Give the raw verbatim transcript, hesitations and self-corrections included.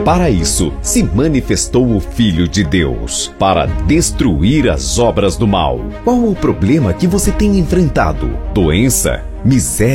Para isso, se manifestou o Filho de Deus, para destruir as obras do mal. Qual o problema que você tem enfrentado? Doença? Miséria?